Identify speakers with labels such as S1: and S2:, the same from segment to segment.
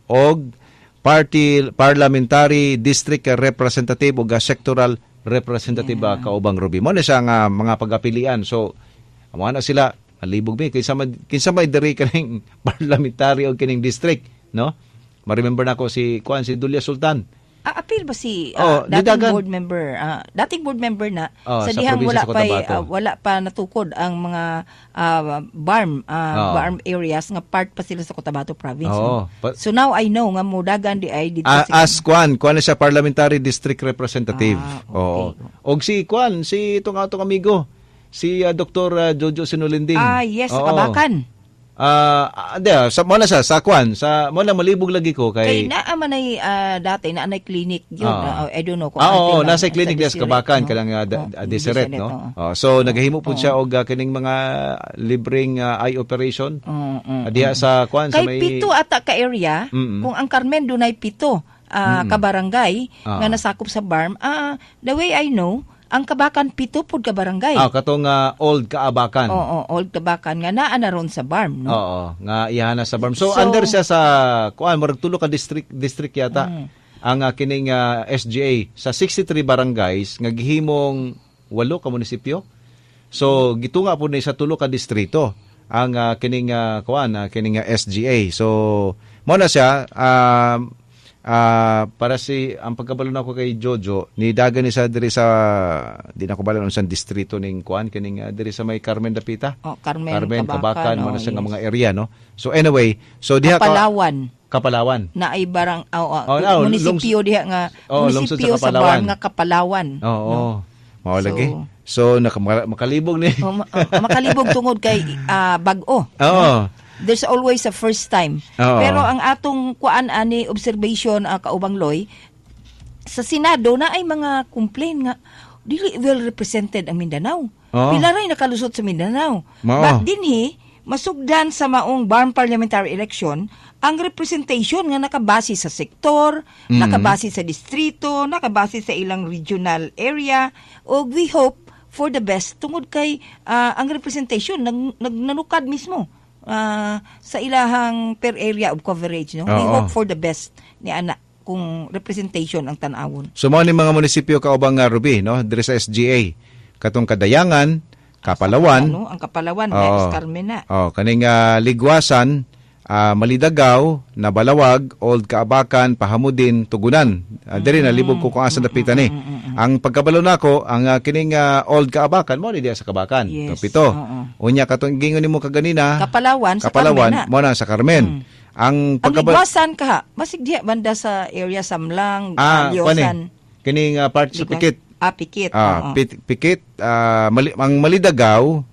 S1: og parliamentary district representative ug sectoral representative kaubang Ruby. Mo na siya nga mga pagapilian. So amo na sila alibog mi kinsa may diri kaning parliamentary o kining district, no? Ma-remember nako si Dulia Sultan.
S2: Appeal ba si
S1: dating
S2: board member na sa
S1: sa
S2: dihang
S1: probinsya sa Cotabato.
S2: wala pa natukod ang mga barm areas nga part pa sila sa Cotabato province. So now I know nga mo dagan di ay dito
S1: as Kwan na siya parliamentary district representative.
S2: Okay.
S1: Og si itong atong amigo si Dr. Jojo Sinulinding.
S2: Yes, sa Kabakan.
S1: Mo na siya sa Kwan, sa mo na malibog lagi ko kay
S2: naa man ay dati na anay clinic yun. I don't know kung
S1: nasa clinic sa Kabakan kanang Deseret, no. So naghahimo pud siya og kining mga libreng eye operation. Diha sa Kwan sa may
S2: kay pito ata ka area kung ang Carmen dunay pito ka barangay nga nasakop sa BARM. The way I know ang Kabakan pito pud ka barangay.
S1: Katong Old Kaabakan.
S2: Old Kabakan nga naa na ron sa BARM, no?
S1: Nga ihana sa BARM. So under siya sa murag tulo ka district yata. Ang kining SGA sa 63 barangays nga gihimong 8 ka munisipyo. So gitunga pud ni sa tulo ka distrito ang kining kining SGA. So mo na siya para ang pagkabalo na ko kay Jojo ni dagan ni sa diri sa di na ko bala sa distrito ning kining diri sa may Carmen Dapita. Carmen Kabakan mo na sa mga area, no. So anyway, so diha Kapalawan
S2: na ay barang munisipyo diha nga munisipyo sa BARM nga Kapalawan.
S1: Mao lagi. So makalibog ni
S2: makalibog tungod kay bag-o. There's always a first time. Pero ang atong ani observation kaubang Loy sa Senado na ay mga complain nga dili well represented ang Mindanao. Pila ray nakalusot sa Mindanao. But dinhi masugdan sa maong BARM parliamentary election ang representation nga nakabase sa sektor, nakabase sa distrito, nakabase sa ilang regional area, ug we hope for the best tungod kay ang representation nanukad mismo sa ilahang per area of coverage, no? We hope for the best ni ana kung representation ang tan-awon.
S1: So mo ni mga munisipyo kaubang Ruby, no? Diri sa SGA katong Kadayangan, Kapalawan,
S2: ang Kapalawan next Carmen na.
S1: Kaning Ligwasan, Malidagaw, Nabalawag, Old Kaabakan, Pahamudin, Tugunan. Diri na libog ko kung asa dapitan ni. Ang pagkabalo nako ang kining Old Kaabakan mo ni diya sa Kabakan.
S2: Yes.
S1: Pito. Unya katong gingon nimo kaganina.
S2: Kapalawan sa Carmen.
S1: Mo na sa Carmen. Ang
S2: Ligwasan ka, basig diya banda sa area Samlang, Lyosan.
S1: Kining part sa Pikit.
S2: Pikit.
S1: Pikit, ang Malidagaw.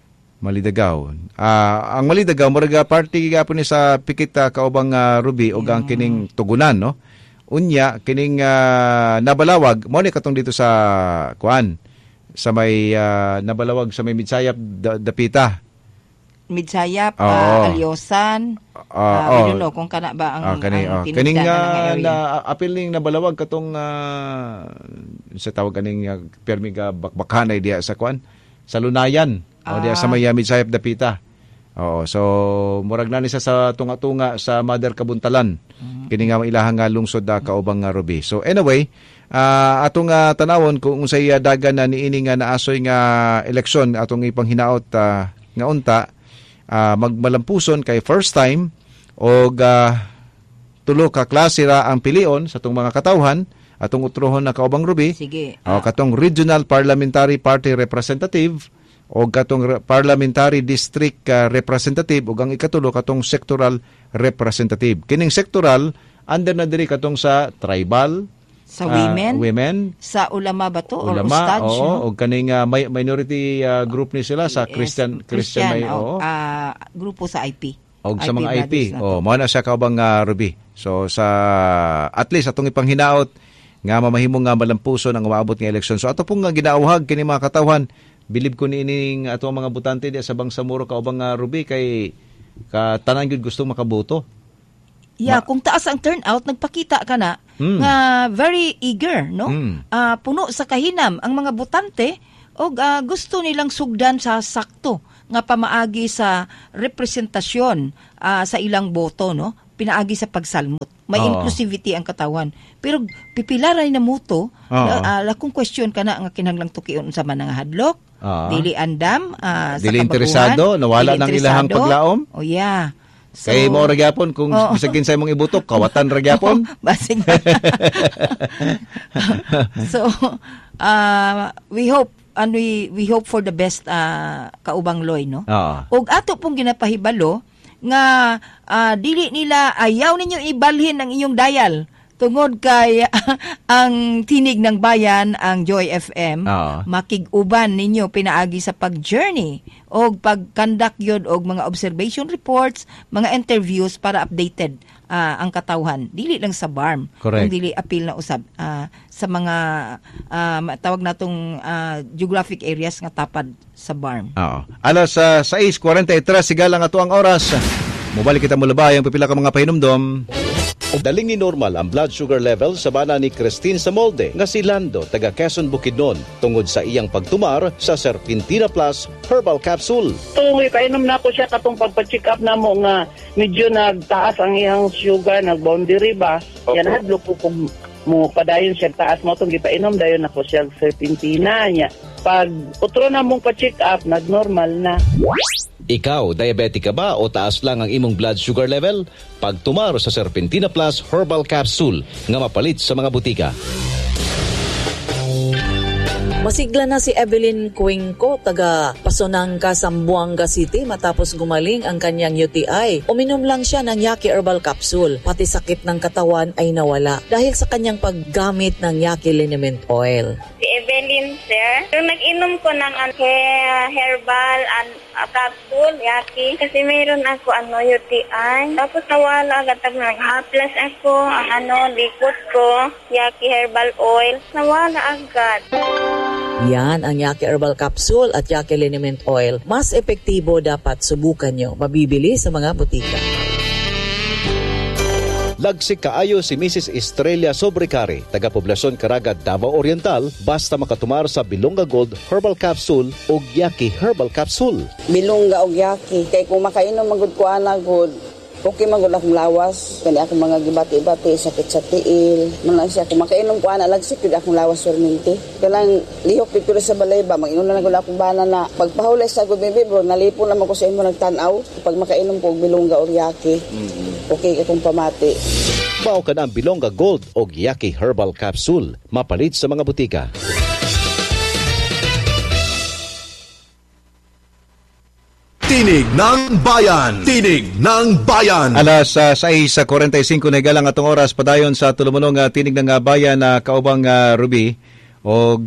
S1: Ang Malidagaw murag party gapon ni sa Pikit kaubang Ruby ug ang kining Tugunan, no. Unya kining Nabalawag mo ni katong dito sa sa may Nabalawag sa may Midsayap Dapita.
S2: Midsayap, Alyosan. I don't know kung kana ba ang
S1: kining apil ning Nabalawag katong sa tawag kaning permiga bakbakhanay diya sa sa Lunayan. Diya sa may Midsayap Dapita. So murag na ni sa tunga-tunga sa Mother Kabuntalan. Kini nga ilahang lungsod kaubang Ruby. So anyway, atong tanawon kung unsay dagan na niini nga naasoy nga eleksyon atong ipanghinaot nga unta magmalampuson kay first time og tulo ka klase ra ang pilion sa atong mga katawhan atong utrohon na kaubang Ruby.
S2: Sige.
S1: Katong Regional Parliamentary Party Representative o katong Parliamentary District Representative o ang ikatulo katong Sectoral Representative. Kining sectoral, under na diri katong sa tribal,
S2: sa women, sa ulama ba to? Or ustads, no?
S1: O kaning minority group ni sila sa Christian may
S2: grupo sa IP.
S1: O sa mga IP. Mao na siya kaubang Ruby. So sa at least atong ipanghinaot nga mamahimong nga malampuson ang umaabot nga eleksyon. So ato pong ginauhag kini mga katawhan, bilib ko niining ato mga butante di sa Bangsamoro kaubang Ruby kay tanan gyud gusto makaboto.
S2: Kung taas ang turnout, nagpakita ka na nga very eager, no? Puno sa kahinam ang mga botante o gusto nilang sugdan sa sakto nga pamaagi sa representasyon sa ilang boto, no? pinaagi sa pagsalmot. May inclusivity ang katawan. Pero pipilaray na mo to, kung question ka na nga kinahanglang tukion sa man nga hadlok, dili andam, sa
S1: dili
S2: kabaguhan.
S1: interesado, nawala ng ilahang paglaom.
S2: Oh yeah. So,
S1: kay mo ragyapon kung bisagin sa imong ibutok, kawatan ragyapon.
S2: Basig. So, we hope and we hope for the best kaubang Loy, no? Ug ato pong ginapahibalo nga dili nila ayaw ninyo ibalhin ang inyong dial tungod kay ang tinig ng bayan, ang Joy FM, makig-uban ninyo pinaagi sa pag-journey o pag-conduct yun o mga observation reports, mga interviews para updated ang katawhan. Dili lang sa BARM.
S1: Correct.
S2: Kung dili appeal na usab sa mga tawag natong geographic areas nga tapad sa BARM.
S1: Alas 6:43 sigala nga to ang oras. Mubalik kita mulabay ang pipila ka mga pahinumdom.
S3: Daling ni normal ang blood sugar level sa bana ni Christine Samolde nga si Lando taga Quezon Bukidnon tungod sa iyang pagtumar sa Serpentina Plus Herbal Capsule.
S4: Tungoy painom na ko siya katong pagpa-check up na mo nga medyo nagtaas ang iyang sugar, nag-boundary ba. Yan hadlo po kung mo padayon siya taas mo itong gipainom dayon ako siya Serpentina niya. Pag utro na mong pa-check up, nag-normal na.
S3: Ikaw, diabetic ka ba o taas lang ang imong blood sugar level? Pagtumar sa Serpentina Plus Herbal Capsule nga mapalit sa mga butika.
S5: Masigla na si Evelyn Cuenco, taga Pasonangka, Zamboanga City matapos gumaling ang kanyang UTI. Uminom lang siya ng Yaki Herbal Capsule. Pati sakit ng katawan ay nawala dahil sa kanyang paggamit ng Yaki Liniment Oil.
S6: Si Evelyn, sir, yung nag-inom ko ng herbal capsule, Yaki, kasi mayroon ako UTI. Tapos nawala agad nag-haplas ako, ang likod ko, Yaki Herbal Oil, nawala agad.
S5: Yan ang Yaki Herbal Capsule at Yaki Liniment Oil. Mas epektibo, dapat subukan nyo. Mabibili sa mga butika.
S3: Lagsik kaayo si Mrs. Estrella Sobrecari, taga Poblacion Caraga, Davao Oriental, basta makatumar sa Bilonga Gold Herbal Capsule o Yaki Herbal Capsule.
S7: Bilonga o Yaki, kay kung makainom magud ko good, okay magud akong lawas, kani ako mga gibati-bati, sakit sa tiil. Muna siya, kung makainom ko lagsik yun akong lawas perminti. Kanang lihok pito sa balay ba, mag-inom na lang akong bana na. Pagpahulay sa good baby bro, nalipon naman ko sa imo nagtanaw. Pag makainom ko Bilonga o Yaki, okay akong pamati.
S3: Mao ka na ang Bilonga Gold o Yaki Herbal Capsule, mapalit sa mga butika.
S8: Tinig ng Bayan! Tinig ng Bayan!
S1: Alas 6:45 na galang atong oras padayon sa tulumunong Tinig ng Bayan na kaubang Ruby og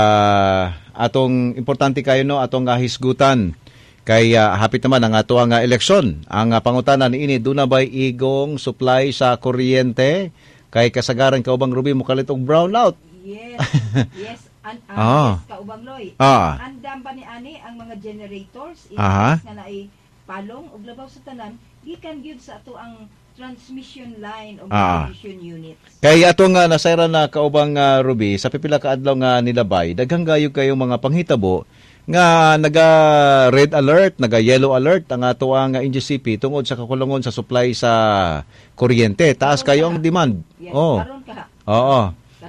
S1: atong importante kayo no atong hisgutan kay hapit naman ang ato ang eleksyon. Ang pangutana niini duna bay igong supply sa kuryente kay kasagaran kaubang Ruby mukalit og brownout.
S2: Yes. Yes. Yes, kaubang Loy. Andam ba ni ani ang mga generators nga naay palong ug labaw sa tanan gikan gyud sa ato ang transmission line o transmission units.
S1: Kay atong nasayran na kaubang Ruby sa pipila ka adlaw nga nilabay daghang gayud kayo mga panghitabo nga naga red alert, naga yellow alert ang ato ang NGCP tungod sa kakulangon sa supply sa kuryente. Taas kayo ang demand.
S2: Yes, karon ka.
S1: Oo.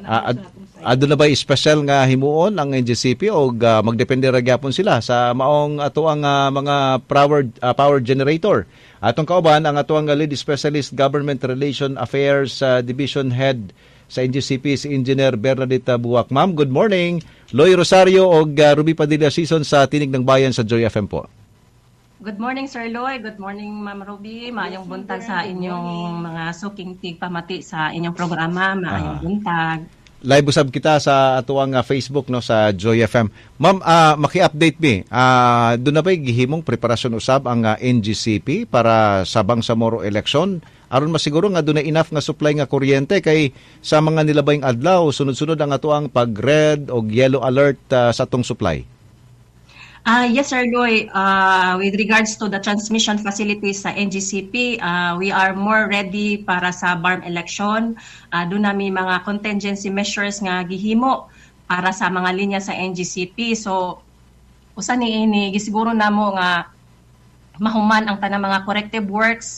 S1: Ado na ba special nga himuon ang NGCP o magdepende ra gyapon sila sa maong ato ang mga power generator. Atong kauban ang ato ang lead specialist Government Relation Affairs Division Head sa NGCP si Engineer Bernadette Buwak. Ma'am, good morning. Loy Rosario o Ruby Padilla Season sa Tinig ng Bayan sa Joy FM po.
S9: Good morning, Sir Loy. Good morning, Ma'am Ruby. Maayong buntag sa inyong mga suking tigpamati sa inyong programa. Maayong buntag.
S1: Live usab kita sa atuang Facebook no sa Joy FM. Ma'am, maki-update mi. Doon na ba'y gihimong preparasyon usab ang NGCP para sabang sa moro election? Aron masiguro nga doon na enough nga supply nga kuryente kay sa mga nilabayng adlaw sunod-sunod ang atuang pag-red o yellow alert sa atong supply.
S9: Yes, Sir Loy. With regards to the transmission facilities sa NGCP, we are more ready para sa BARM election. Doon namin mga contingency measures nga gihimo para sa mga linya sa NGCP. So, usan ni gisiguro namo nga mahuman ang tanang mga corrective works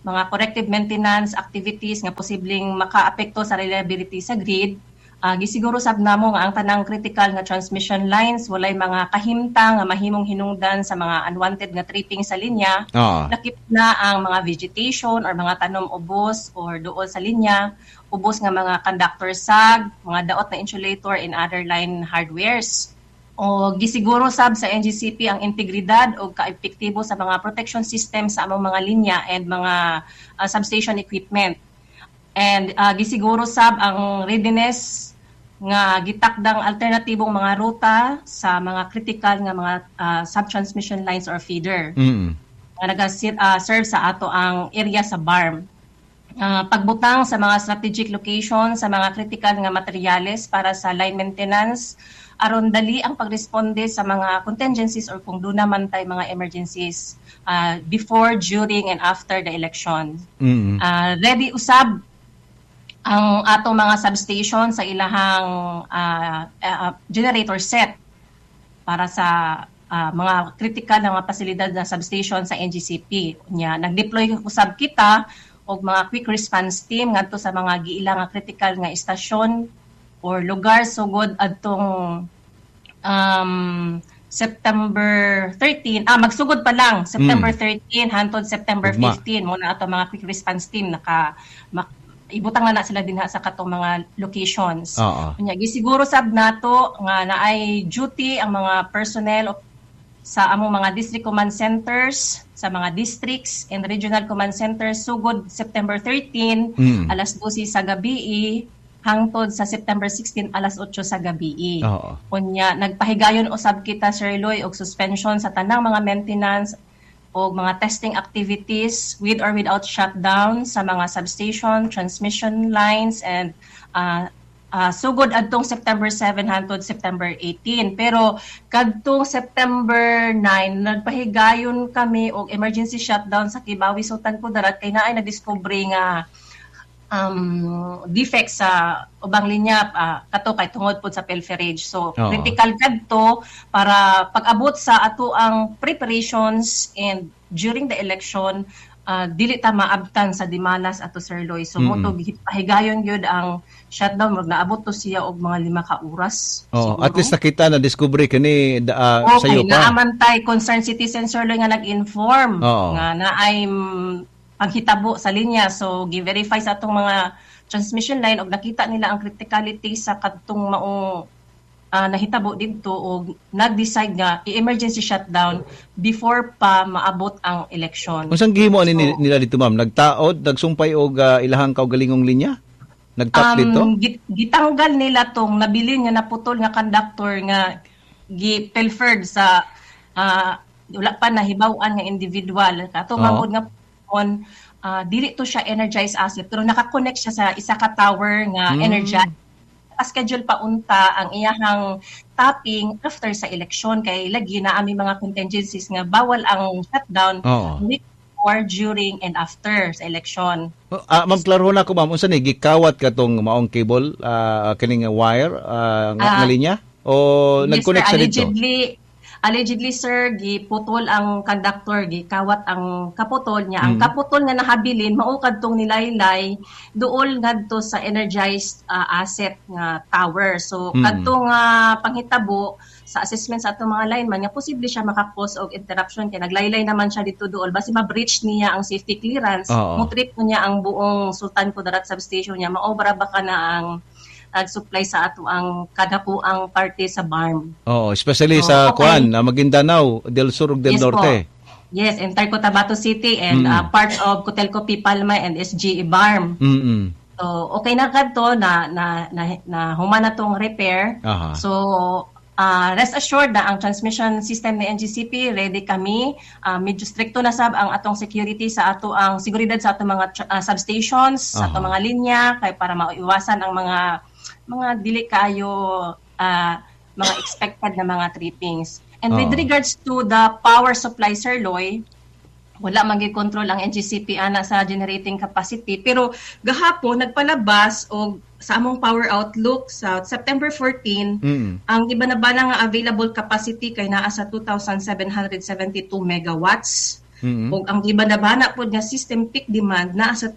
S9: mga corrective maintenance activities nga posibleng makaapekto sa reliability sa grid. Gisiguro sab namo nga ang tanang critical nga transmission lines walay mga kahimtang nga mahimong hinungdan sa mga unwanted nga tripping sa linya. Nakip na ang mga vegetation or mga tanom ubos or dool sa linya, ubos nga mga conductor sag, mga daot na insulator and other line hardwares. O gisiguro sab sa NGCP ang integridad o kaepektibo sa mga protection system sa among mga linya and mga substation equipment. And gisiguro sab ang readiness nga gitakdang alternatibong mga ruta sa mga critical nga mga subtransmission lines or feeder. Nga nag-serve sa ato ang area sa BARM. Pagbutang sa mga strategic location sa mga critical nga materyales para sa line maintenance aron dali ang pagresponde sa mga contingencies or kung doon naman tay mga emergencies before, during, and after the election. Ready usab ang atong mga substation sa ilahang generator set para sa mga critical na mga pasilidad na substation sa NGCP. Nag-deploy usab kita og mga quick response team ngadto sa mga giilang nga critical nga istasyon or lugar sugod adtong September 13, magsugod pa lang September 13 hangtod September 15 muna ato mga quick response team ibutang na sila dinha sa katong mga locations. Kunya gisiguro sab nato nga naay duty ang mga personnel sa among mga district command centers, sa mga districts and regional command centers sugod September 13 alas 12 sa gabi hangtod sa September 16 alas 8 sa gabi. Kunya nagpahigayon usab kita Sir Loy og suspension sa tanang mga maintenance o mga testing activities with or without shutdown sa mga substation, transmission lines, and sugod adtong September 7 hangtod September 18. Pero kadtong September 9, nagpahigayon kami og emergency shutdown sa Kibawi Sultan Kudarat kay naay na-discovery nga defects sa ubang linya kato kay tungod pod sa pilferage. So critical kadto para pag-abot sa ato ang preparations and during the election dili ta maabtan sa dimalas ato Sir Loy. So moto pahigayon gyud ang shutdown mag naabot to siya og mga 5 ka oras.
S1: At least nakita na discovery kani sa iyo pa.
S9: Naamantay concerned citizen Sir Loy nga nag-inform nga naay paghitabo sa linya. So, gi-verify sa atong mga transmission line og nakita nila ang criticality sa kadtong maong nahitabo dito og nag-decide nga i-emergency shutdown before pa maabot ang election.
S1: Unsang gihimo nila dito ma'am? Nagtaod, nagsumpay og ilahang kaugalingong linya? Nagtap dito?
S9: Gitanggal nila tong nabili nga naputol nga conductor nga gi-pilfered sa wala pa nahibaw-an nga individual. Kato mangod nga dili to siya energized asset pero naka-connect siya sa isa ka tower nga energized. Schedule pa unta ang iyahang tapping after sa election kay lagi na ami mga contingencies nga bawal ang shutdown before, during, and after sa election.
S1: Ma'am, klaro na ko ma'am, unsa ni gikawat katong maong cable kining wire nga linya o nag-connect sa dito?
S9: Allegedly, sir, giputol ang conductor, gikawat ang kaputol niya. Ang kaputol nga nahabilin, maukad tong nilaylay, dool ngadto sa energized asset nga tower. So, kadtong panghitabo sa assessment sa atong mga lineman, nga posible siya makakause og interruption kay naglaylay naman siya dito dool. Basi ma-breach niya ang safety clearance, mo-trip niya ang buong Sultan Kudarat substation niya, maobra baka na ang nag-supply sa ato ang kadakuang parte sa BARM.
S1: Especially sa Kuan, Maguindanao, Del Sur ug Del Norte.
S9: Yes, entire Cotabato City and part of Cotelco, Palma and SGE BARM. So, okay na kadto na humana tong repair. So, rest assured na ang transmission system ni NGCP, ready kami. Medyo stricto na sab ang atong security sa ato ang seguridad sa atong mga substations, sa atong mga linya, kay para maiwasan ang mga dili kayo mga expected na mga trippings. And with regards to the power supply, Sir Loy, wala magi-control ang NGCP ana sa generating capacity. Pero gahapon nagpalabas og sa among power outlook sa September 14, ang ibanabana nga available capacity kay naa sa 2,772 megawatts. Ug ang gibana-bana pod nga system peak demand naa sa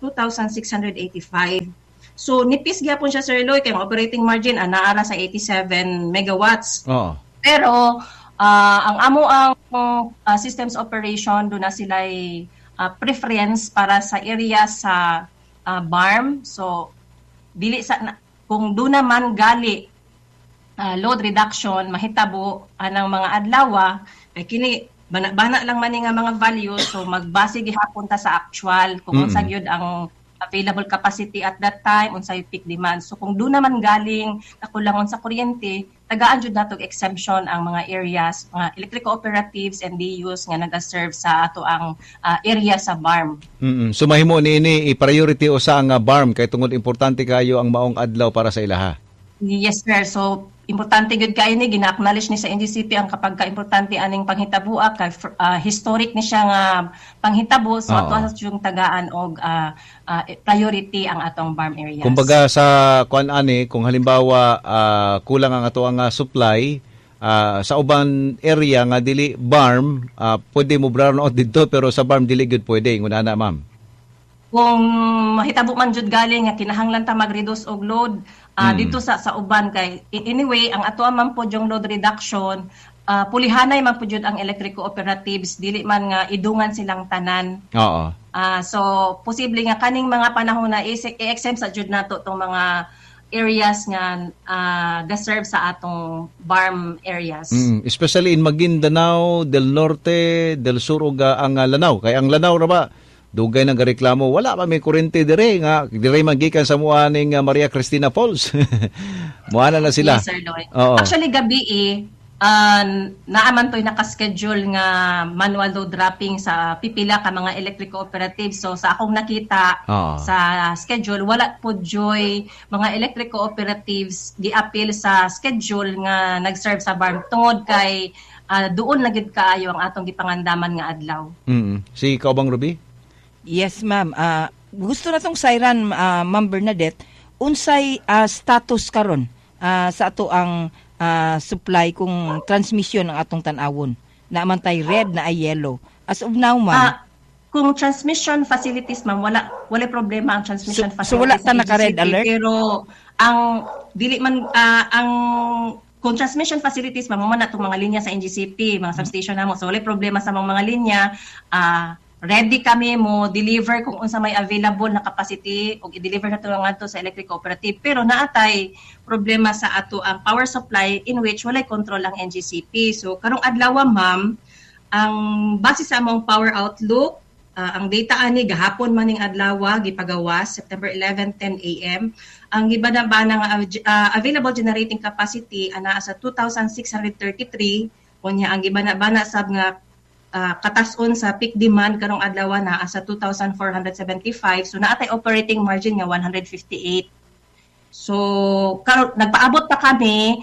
S9: 2,685. So nipis gyapon siya Sir Loy kay ang operating margin naara sa 87 megawatts. Pero ang amo ang systems operation do na sila'y preference para sa area sa BARM. So dili sa kung do naman gali load reduction mahitabo anang mga adlaw kay kini bana lang man nga mga values, so magbase gihapon ta sa actual kung unsa gyud ang available capacity at that time, unsay peak demand. So kung doon naman galing kakulangon sa kuryente, tagaan jud natog exemption ang mga areas, mga electric cooperatives and DUs nga nagaserve sa ato ang area sa BARM.
S1: So mahimo niini i-priority usa ang BARM kay tungod importante kayo ang maong adlaw para sa ilaha.
S9: Yes sir. So importante gud kay ni gina-acknowledge ni sa NGCP ang kapag ka-importante aning panghitabo kay historic ni siya nga panghitabo, so ato yung tagaan og priority ang atong BARM areas. Kumbaga
S1: sa kuan ani kung halimbawa kulang ang ato ang supply sa uban area nga dili BARM, pwede mo brown out didto pero sa BARM dili gud pwede ngunana ma'am.
S9: Kung mahitabo man jud galing nga kinahanglan ta mag-reduce og load dito sa uban kay anyway ang ato man po yung load reduction pulihanay man po jud ang electric cooperatives dili man nga idungan silang tanan. So posible nga kaning mga panahon na i-exempt sa jud nato tong mga areas nga deserve sa atong BARM areas.
S1: Especially in Maguindanao, Del Norte, Del Sur ug ang Lanao. Kay ang Lanao ra ba dugay nang gareklamo, wala pa may kuryente dire nga dire magikan sa muaning Maria Cristina Falls. Muana na sila.
S9: Yes, Sir Lloyd. Actually gabi naaman to'y nakaschedule nga manual load dropping sa pipila ka mga electric cooperatives. So sa akong nakita sa schedule, wala po joy mga electric cooperatives di-appeal sa schedule nga nag-serve sa BARM tungod kay doon lagid kaayo ang atong gipangandaman nga adlaw.
S1: Si Kaubang Ruby?
S2: Yes, ma'am. Gusto na tong Siren, Ma'am Bernadette, unsay status karon sa ato ang supply kung transmission ng atong tan-awon. Naaman tay red na ay yellow. As of now, ma'am.
S9: Kung transmission facilities, ma'am, wala problema ang transmission facilities.
S2: So wala ta naka-red alert?
S9: Pero ang dili man kung transmission facilities, ma'am, man natong mga linya sa NGCP, mga substation namo. So wala problema sa mga linya. Ready kami mo deliver kung unsa may available na capacity o i-deliver na tulong ato sa electric cooperative, pero naatay problema sa ato ang power supply in which walay control ang NGCP. So karong adlaw, ma'am, ang base sa among power outlook, ang data ani gahapon maning adlaw gipagawas September 11, 10 AM. Ang gibana-bana nga available generating capacity ana sa 2,633, kunya ang gibana-bana sab nga katason sa peak demand karong adlaw na sa 2,475. So naatay operating margin nga 158. So nagpaabot pa kami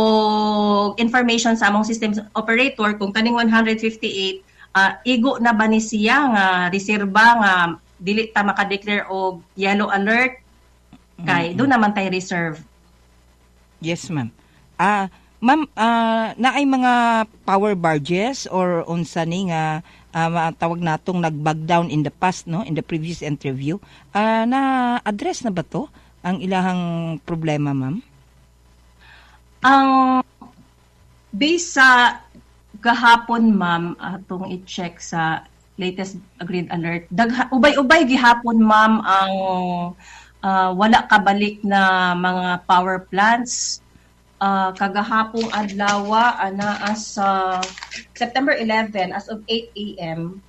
S9: o information sa among system operator kung kaning 158 igo na ba ni siya nga reserba nga dili ta maka-declare og yellow alert kay do naman tay reserve.
S2: Yes, ma'am. Ma'am, naay mga power barges or unsa ni nga tawag natong nag-bag down in the past, no, in the previous interview. Na address na ba to ang ilahang problema, ma'am?
S9: Ang based sa gahapon, ma'am, atong i-check sa latest grid alert. Ubay-ubay gihapon, ma'am, ang wala kabalik na mga power plants. Kagahapong adlaw ana as September 11 as of 8 AM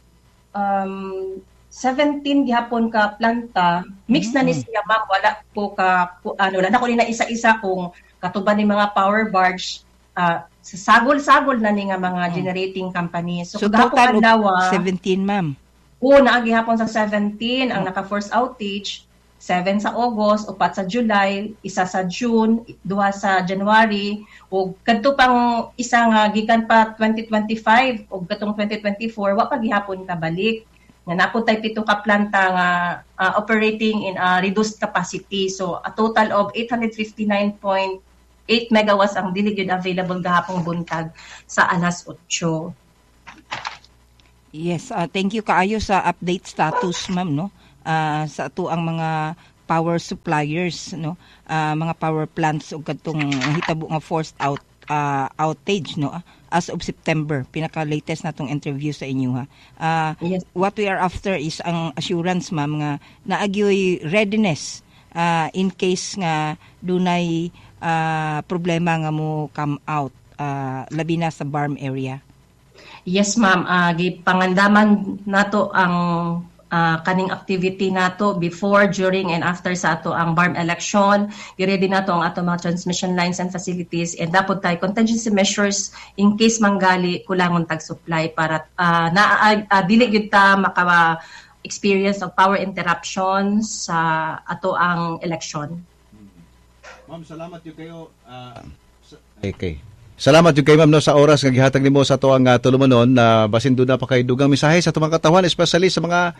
S9: 17 gihapon ka planta mix na ni siya, ma'am, wala po ka wala na ko na isa-isa kung katuban ni mga power barge sa sagol-sagol na ni nga mga generating company. So
S2: total adlaw 17, ma'am.
S9: Naa gihapon sa 17 ang naka-force outage, 7 sa August, 4 sa July, 1 sa June, 2 sa January, o kadto pang isa nga gikan pa 2025 o katong 2024 wa pa gihapon kabalik. Nga napuntay 7 ka planta nga operating in reduced capacity. So a total of 859.8 megawatts ang dili gyud available gahapong buntag sa alas 8.
S2: Yes, thank you kaayo sa update status, ma'am, no? Sa ato ang mga power suppliers, no? Mga power plants ug kadtong hitabo nga forced outage, no? As of September, pinaka-latest natong interview sa inyo, ha.
S9: Yes.
S2: What we are after is ang assurance, ma'am, nga naagyoy readiness in case nga dunay problema nga mo come out, labi na sa BARM area.
S9: Yes, ma'am. Gipangandaman nato ang kaning activity nato before, during, and after sa ato ang BARM election. I-ready nato ang ato mga transmission lines and facilities, and dapat tayo contingency measures in case manggali kulangon tag-supply para dili gyud ta maka-experience of power interruptions sa ato ang election.
S1: Ma'am, salamat yun kayo. Okay. Salamat yung kay ma'am, no, sa oras nga gihatag nimo sa ato ang tulumanon na basin doon na pa kay dugang mensahe sa tumang katawan, especially sa mga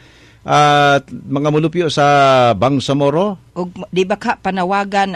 S1: mulupyo sa Bangsamoro.
S2: Og di ba ka panawagan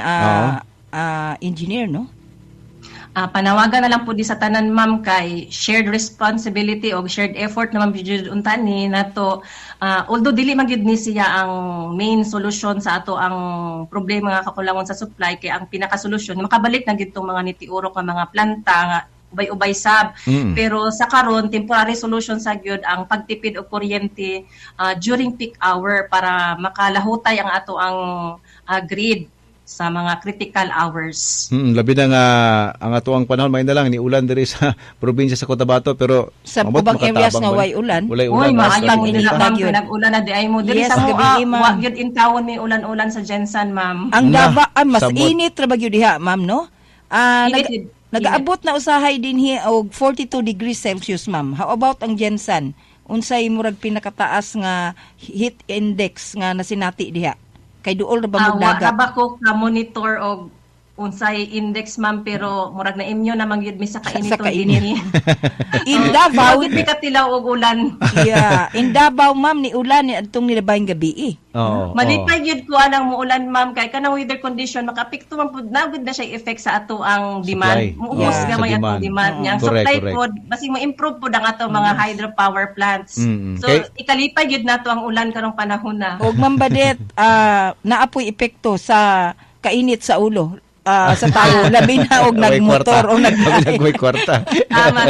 S2: engineer, no?
S9: Panawagan na lang po di sa tanan, ma'am, kay shared responsibility o shared effort naman bigud untan ni nato. Although dili man gyud ni siya ang main solution sa ato ang problema nga kakulangon sa supply, kay ang pinaka-solusyon makabalik na gyud tong mga nitiurok nga mga planta nga ubay-ubay sab. Pero sa karon temporary solution sa gyud ang pagtipid og kuryente during peak hour para makalahutay ang ato ang grid sa mga critical hours.
S1: Labi na nga ang ato ang panahon, may na lang ni ulan diri sa probinsya sa Cotabato, pero
S2: sa ubang areas nga way ulan.
S9: Uy, maayang nila bang pinag-ulan na di ay mo diri sa wa gyud in town ni ulan-ulan sa Jensen, ma'am.
S2: Ang Davao mas init ra ba gyud diha, ma'am, no? Nag-aabot na usahay dinhi og 42 degrees Celsius, ma'am. How about ang Jensen? Unsay murag pinakataas nga heat index nga nasinati diha? Kay duol ra ba mo dagat?
S9: Wa ko ka-monitor og unsay index, ma'am, pero murag na imyo naman gyud mi sa kainiton dinhi.
S2: In Davao
S9: gid katilaw og ulan.
S2: Yeah, in Davao, ma'am, ni ulan ni adtong nilabayng gabi.
S9: Malipay gyud ko anang muulan, ma'am, kay kanang weather condition makapekto man pud na gud na siya effect sa ato ang demand. Muhus gamay atong demand niya. Supply pod basig mo improve pod ang ato mga hydropower plants. So ikalipay gyud nato ang ulan karong panahon na.
S2: Og Ma'am Badet, naapoy epekto sa kainit sa ulo. Sa tao, labi na og nagmotor o
S1: nagmay kwarta.
S9: Tama.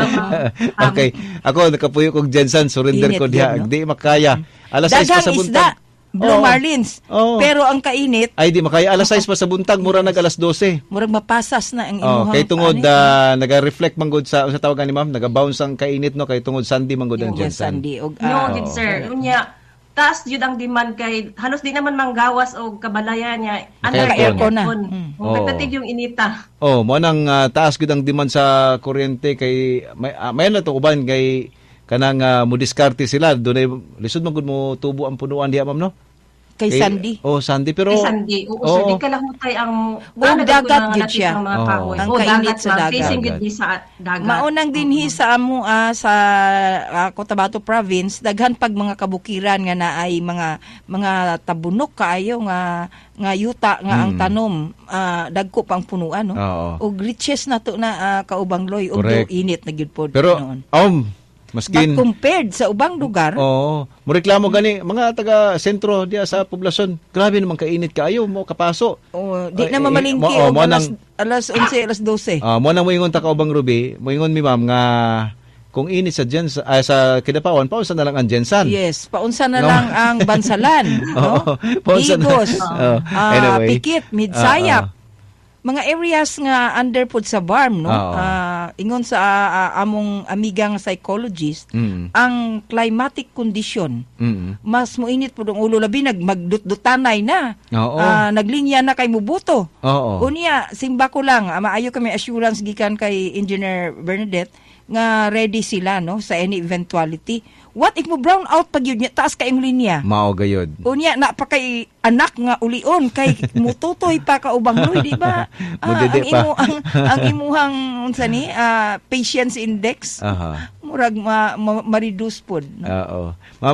S1: Okay. Ako nakapuyo kog Jensen, surrender ko diha. Di makaya. Alas 6 pa sa buntag.
S2: Blue Marlins. Pero ang kainit
S1: ay di makaya. Alas 6 pa sa buntag, mura nag alas 12.
S2: Murag mapasas na ang imuhang.
S1: Kay tungod naga-reflect man gud sa tawagan ni ma'am, naga-bounce ang kainit, no, kay tungod Sunday man gud ang Jensen.
S9: No, good sir. Unya taas jud ang demand kay halos di naman manggawas og kabalayan niya.
S2: Under aircon na.
S9: Pagdating yung inita.
S1: Mo nang taas gud ang demand sa kuryente kay may na to uban kay kanang mo diskarte sila dunay lisod man gud mo tubo ang punuan diha, ma'am, no?
S2: Kay Sandy.
S1: Sandy, pero
S9: kay Sandy. Sir, di kalahutay ang
S2: dagat gid siya.
S1: Ang
S2: kainit sa dagat.
S9: Facing gid sa dagat.
S2: Maunang dinhi sa amo sa Cotabato province, daghan pag mga kabukiran nga naay mga tabunok kaayo nga yuta nga ang tanom, dagko pang punuan, no? Og riches nato na kaubang loy og init na gyud pod
S1: noon. Maskin
S2: but compared sa ubang lugar,
S1: mo reklamo gani mga taga sentro diya sa poblasyon, grabe naman kainit kaayo mo kapaso.
S2: Di na mamalingki og alas 11, alas 12.
S1: Mo nang moingon ta kaubang Ruby, moingon mi ma'am nga kung init sa Jensen, sa Kidapawan, paunsa na lang ang Jensen.
S2: Yes, paunsa na lang ang Bansalan, no? Digos,
S1: anyway.
S2: Pikit, Midsayap. Mga areas nga under pod sa BARM, no? Ingon sa among amigang psychologist, ang climatic condition, mas moinit pod ang ulo, labi magdutdutanay na. Naglinya na kay mubuto. Unya, simba ko lang, maayo kami assurance gikan kay Engineer Bernadette nga ready sila, no, sa any eventuality. What if mo brown out pag yun, taas kayong linya?
S1: Mao gayod.
S2: Unya, na pa kay anak nga ulion, kay mututoy pa ka ubang loy, di ba? Ang imuhang, unsa ni, patience index, murag ma-reduce pod. No?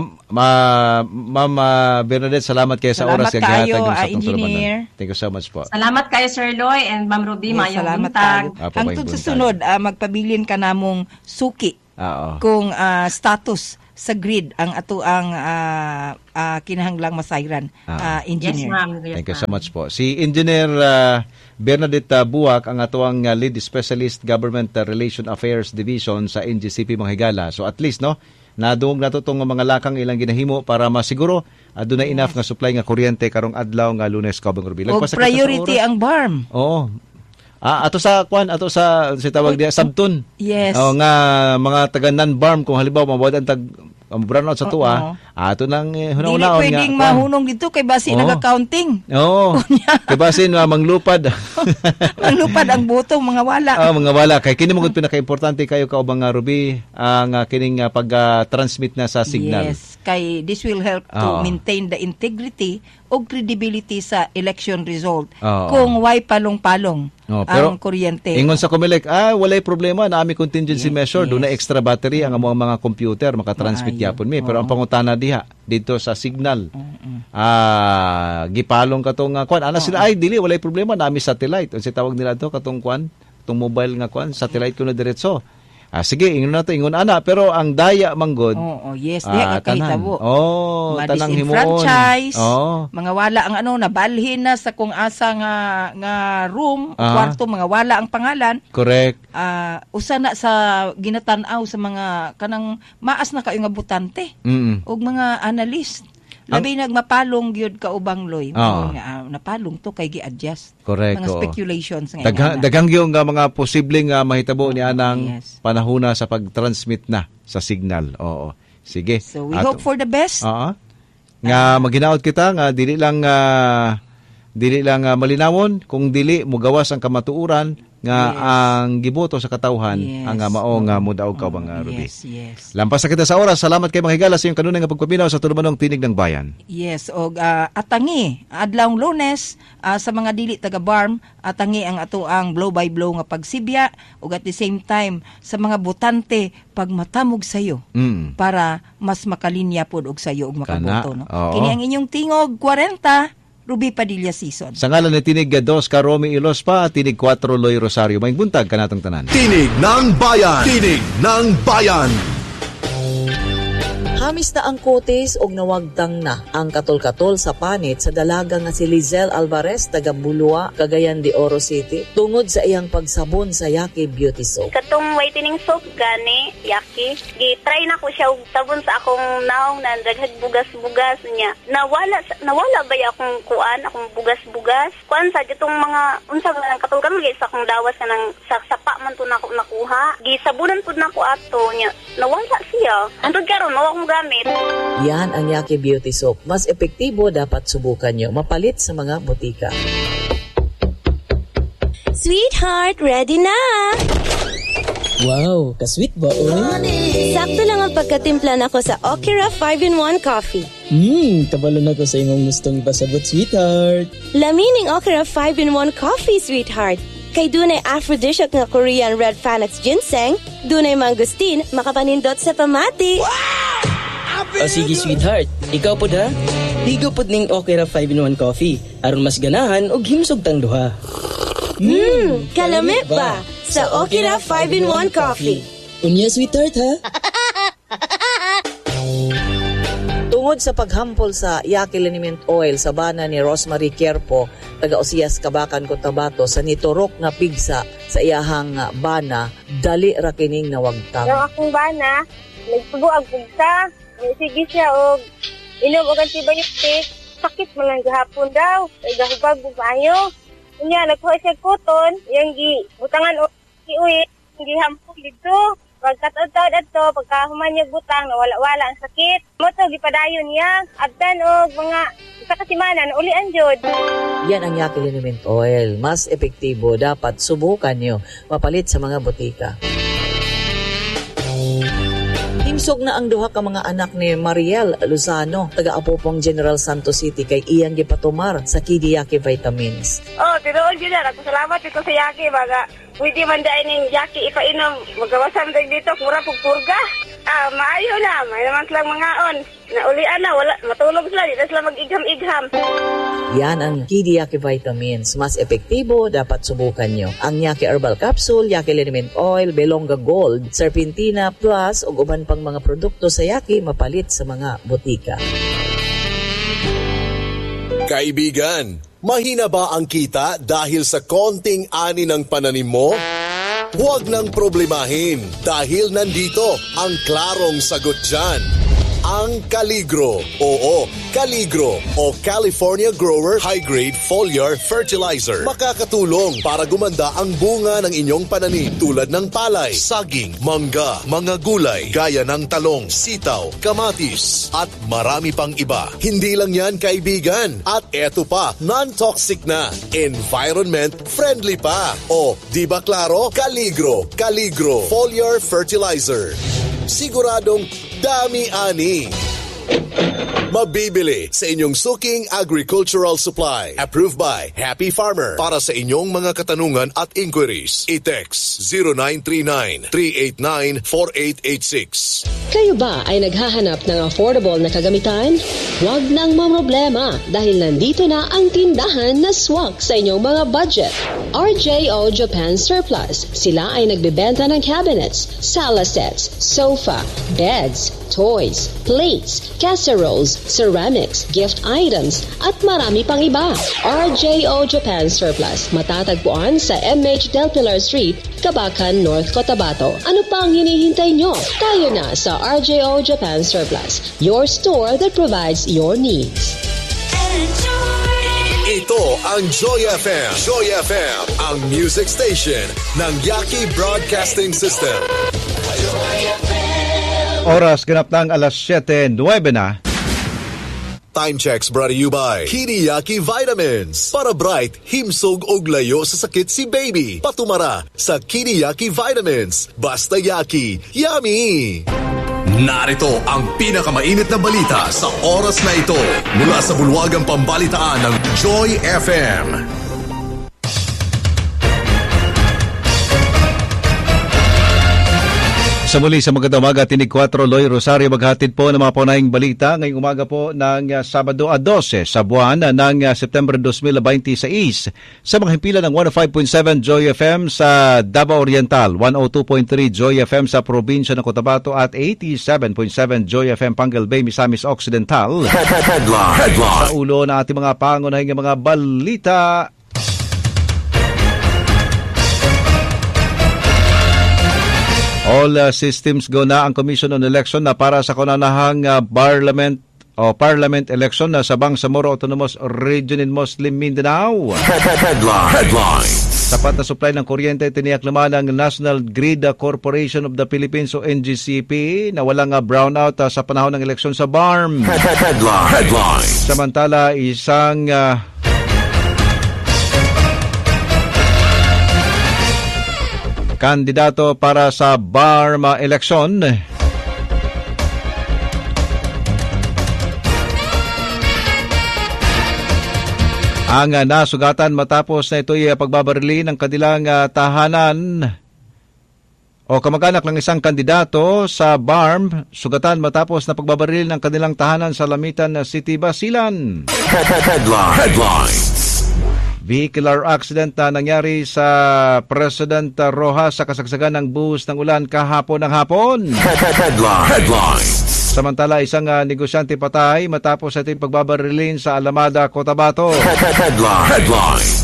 S2: Ma'am
S1: Bernadette, salamat kayo sa oras.
S2: Salamat kayo, engineer.
S1: Thank you so much po.
S9: Salamat kayo, Sir Loy, and Ma'am Ruby, mayong buntag.
S2: Hangtod sa sunod, magpabilin ka namong suki. kung status sa grid ang ato ang kinahanglang masayran, engineer.
S9: Yes, ma'am.
S1: Thank you so much po. Si Engineer Bernadette Buwak ang atuang lead specialist Government Relation Affairs Division sa NGCP mga higala. So at least nadungog nato tong mga lakang ilang ginahimo para masiguro aduna enough nga supply nga kuryente karong adlaw nga Lunes kabang Ruby.
S2: Og priority ang BARM.
S1: Oo. Ato sa tawag diya Sabton.
S2: Yes.
S1: Nga mga taga non-BARM kung halimbawa mabawadan tag brownout sa tuwa, ato nang hunahunahon nga.
S2: Dili pwedeng mahunong dito kay basi nag-accounting.
S1: Oo. Kay basi manglupad.
S2: Manglupad ang butong mga wala.
S1: Mga wala. Kay kini mo pinaka-importante kayo kaubang Ruby ang kining pag-transmit na sa signal.
S2: Yes. Kay this will help to maintain the integrity o credibility sa election result kung way palong-palong ang kuryente.
S1: Ingon sa Comelec, walay problema na ami contingency measure, doon na extra battery ang among mga computer makatransmit yapon mi. Pero ang pangutana diha dito sa signal. Gipalong katong kwan. Ana sila dili walay problema na ami satellite. Unsa tawag nila to katong kwan, tong mobile nga kwan, satellite kuno diretso. Sige, ingon nato, ingon ana, pero ang daya manggod.
S2: Yes, diha ka kahitabo.
S1: Tanang himoon.
S2: Franchise, mga wala ang nabalhin na sa kung asa nga room, kwarto, mga wala ang pangalan.
S1: Correct.
S2: Usa na sa ginatan-aw sa mga kanang maas na kayo nga butante. Og mga analyst. Labi nagmapalong gyud ka ubang Loy. Napalong to kay gi-adjust.
S1: Correct.
S2: Mga speculations
S1: daghang gyud nga mga posibleng mahitabo ni anang panahona sa pag-transmit na sa signal. Sige.
S2: So we hope for the best.
S1: Nga maghinaot kita nga dili lang malinawon kung dili mogawas ang kamatuoran nga ang giboto sa katawhan ang mao nga mudaog ka mga Ruby.
S2: Yes.
S1: Lampas na kita sa oras. Salamat kay mga higala sa iyong kanunay nga pagpaminaw sa tulumanong Tinig ng Bayan.
S2: Yes, og atangi adlawng Lunes sa mga dili taga BARM, atangi ang ato ang blow by blow nga pagsibya ug at the same time sa mga botante pagmatamog sayo para mas makalinya pod og sayo og makaboto Kini ang inyong tingog 40 Ruby Padilla Season.
S1: Sa ngalan ni Tinig 2 ka Romy Ilospa, Tinig 4 Loy Rosario. Maing buntag kanatong tanan.
S8: Tinig ng Bayan. Tinig ng Bayan.
S5: Hamis na ang kutis og nawagtang na ang katol-katol sa panit sa dalaga nga si Lizelle Alvarez taga Bulua, Cagayan de Oro City tungod sa iyang pagsabon sa Yaki Beauty Soap.
S6: Katong whitening soap gani Yaki, gi-try na ko siya og sabon sa akong naong na daghag bugas-bugas niya. Nawala ba akong akong bugas-bugas? Kuan sa gitong mga unsa ba katol-katol sa akong dawas kanang sapa man to nako nakuha. Gisabunan pud nako ato niya. Nawala siya. Antod karon akong gamit.
S5: Yan ang Yaki Beauty Soap. Mas epektibo, dapat subukan nyo. Mapalit sa mga botika.
S10: Sweetheart, ready na!
S11: Wow, ka-sweet ba,
S10: Sakto lang ang pagkatimpla nako sa Okira 5-in-1 Coffee.
S11: Kabalo na ko sa imong gustong ipasabot, sweetheart.
S10: Lamining Okira 5-in-1 Coffee, sweetheart. Kay dunay aphrodisiac nga Korean red Panax ginseng, dunay mangustin, makapanindot sa pamati.
S11: Wow! Sige, sweetheart. Ikaw po ha? Ligo po ning Okira 5-in-1 Coffee. Aron mas ganahan o himsog tang duha.
S10: Kalamit ba? Sa Okira 5-in-1 Coffee.
S11: Unya, sweetheart ha?
S5: Tungod sa paghampol sa Yaki Liniment Oil sa bana ni Rosemary Querpo, taga Osias, Kabakan, Cotabato, sa niturok nga pigsa sa iyahang bana, dali ra kining nawagtang.
S6: Ang akong bana, nagsubo ang pigsa. Sige siya og inom og antibiotic, sakit man lang gahapon daw, ay gahubag bumayo. Unya nagkuha siya koton, yang butangan og kiuwi, gihampol dito. Pagkataon-taon adto, pagkahuman niya butang, nawala-wala ang sakit. Moto gipadayon niya, abdan og mga isa ka semana na uli anjod.
S5: Yan ang Yaki Liniment Oil, mas epektibo, dapat subukan nyo. Mapalit sa mga botika. Himsog na ang duha ka mga anak ni Mariel Luzano, taga Apopong General Santos City, kay iyang gipatumar sa Kidi Yaki Vitamins.
S6: Tinuod yun na. Salamat dito sa Yaki. Pwede man dahil ng Yaki ipainom. Magawasan tayo dito. Kura pagpurga. Maayo na. May naman silang mga on. Naulian na, wala, matulog sila. Di na sila mag-igham-igham.
S5: Yan ang Kiddy Yaki Vitamins. Mas epektibo, dapat subukan nyo. Ang Yaki Herbal Capsule, Yaki Liniment Oil, Belonga Gold, Serpentina Plus, ug uban pang mga produkto sa Yaki mapalit sa mga butika.
S8: Kaibigan, mahina ba ang kita dahil sa konting ani ng pananim mo? Huwag nang problemahin dahil nandito ang klarong sagot dyan. Ang Caligro. Oo, Caligro o California Grower High-Grade Foliar Fertilizer. Makakatulong para gumanda ang bunga ng inyong pananim tulad ng palay, saging, mangga, mga gulay, gaya ng talong, sitaw, kamatis, at marami pang iba. Hindi lang yan, kaibigan. At eto pa, non-toxic na, environment friendly pa. O, di ba klaro? Caligro Foliar Fertilizer. Siguradong dami-ani. Mabibili sa inyong suking agricultural supply. Approved by Happy Farmer. Para sa inyong mga katanungan at inquiries, i-text 0939-389-4886.
S12: Kayo ba ay naghahanap ng affordable na kagamitan? Huwag nang mamroblema dahil nandito na ang tindahan na swak sa inyong mga budget. RJO Japan Surplus. Sila ay nagbebenta ng cabinets, sala sets, sofa, beds, toys, plates, casseroles, ceramics, gift items, at marami pang iba. RJO Japan Surplus. Matatagpuan sa MH Del Pilar Street, Cabacan, North Cotabato. Ano pang hinihintay nyo? Tayo na sa RJO Japan Surplus. Your store that provides your needs.
S8: Ito ang Joy FM. Joy FM, ang music station ng Yaki Broadcasting System.
S1: Oras ganap ng alas 7:09 na.
S8: Time checks brought to you by Kiddy Yaki Vitamins. Para bright, himsog og layo sa sakit si baby. Patumara sa Kiddy Yaki Vitamins. Basta Yaki, yummy! Narito ang pinakamainit na balita sa oras na ito mula sa bulwagang pambalitaan ng Joy FM.
S1: Sa muli sa magandang umaga, tinig 4, Loy Rosario maghatid po ng mga paunahing balita ngayong umaga po ng Sabado 12 sa buwan ng September 2026 sa mga himpilan ng 105.7 Joy FM sa Davao Oriental, 102.3 Joy FM sa probinsya ng Cotabato at 87.7 Joy FM Pangal Bay, Misamis Occidental. Headline. Sa ulo na ating mga pangunahing mga balita. All systems go na ang Commission on Election na para sa kananahang parliament election na sa Bangsamoro Autonomous Region in Muslim Mindanao. Headline. Sapat na supply ng kuryente tiniyak naman ng National Grid Corporation of the Philippines o NGCP na walang brownout sa panahon ng eleksyon sa BARM. Headline. Samantala, isang kandidato para sa BARM election ang nasugatan matapos na ito'y pagbabarili ng kanilang tahanan o kamag-anak ng isang kandidato sa BARM, sugatan matapos na pagbabaril ng kanilang tahanan sa Lamitan City, Basilan. Headline. Vehicular accident na nangyari sa President Rojas sa kasagsagan ng buhos ng ulan kahapon ng hapon. Headline. Samantala, isang negosyante patay matapos ito'y pagbabarilin sa Alamada, Cotabato. Headline.